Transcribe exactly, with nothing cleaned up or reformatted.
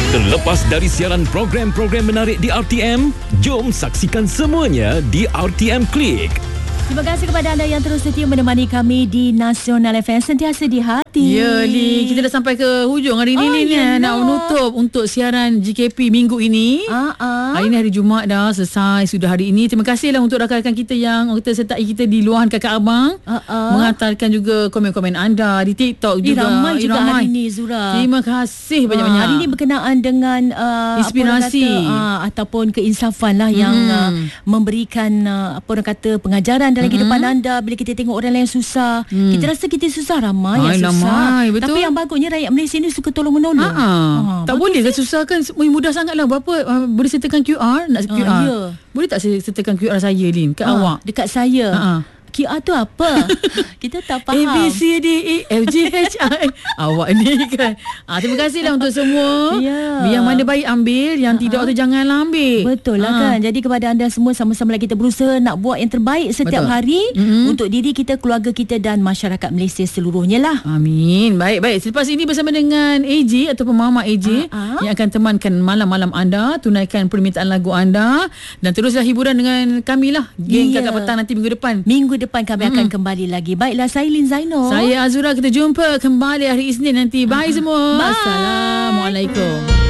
Terlepas dari siaran program-program menarik di R T M, jom saksikan semuanya di R T M Klik. Terima kasih kepada anda yang terus setia menemani kami di Nasional F M, sentiasa di hati. Ya, Li, kita dah sampai ke hujung hari ni, Oh, Li, ya, nak nak. menutup untuk siaran G K P minggu ini. Ah, ah. Hari ni hari Jumaat dah selesai sudah hari ini. Terima kasihlah untuk rakan-rakan kita yang kita sertai kita di luahan Kakak Abang. Ah, ah. Menghantarkan juga komen-komen anda di TikTok Eh, juga. ramai Eh, juga ramai. hari ni, Zura. Terima kasih banyak-banyak. Ha, hari ni berkenaan dengan uh, Inspirasi. apa orang kata, uh, ataupun keinsafan lah yang Hmm. uh, memberikan uh, apa orang kata pengajaran dalam Hmm. kehidupan anda. Bila kita tengok orang lain susah, Hmm. kita rasa kita susah, ramai Ay, yang susah. ramai, betul. Tapi yang bagusnya rakyat Malaysia ni suka tolong-menolong. Ha, Ah, tak bagus boleh ke eh? susah kan? Mudah sangat lah. Berapa uh, boleh sertakan Q R? Nak Q R? Ah, ya. Boleh tak saya sertakan Q R saya, Lin, kat Ah, awak? dekat saya. Ha, ha. Q R tu apa? Kita tak faham. A, B, C, D, E, F, G, H, I. Awak ni kan. Ah, terima kasihlah untuk semua. Ya. Yang mana baik ambil, yang Ha-ha. tidak tu janganlah ambil. Betul lah Ah. kan. Jadi kepada anda semua, sama-sama kita berusaha nak buat yang terbaik setiap Betul. hari Mm-hmm. untuk diri kita, keluarga kita dan masyarakat Malaysia seluruhnya lah. Amin. Baik, baik. Selepas ini bersama dengan A J ataupun Mama A J Ah, ah. yang akan temankan malam-malam anda, tunaikan permintaan lagu anda dan teruslah hiburan dengan kami lah. Geng Ya. Kakak Petang nanti minggu depan. Minggu depan kami akan kembali lagi. Baiklah, saya Lin Zainal. Saya Azura, kita jumpa kembali hari Isnin nanti. Bye semua. Bye. Assalamualaikum.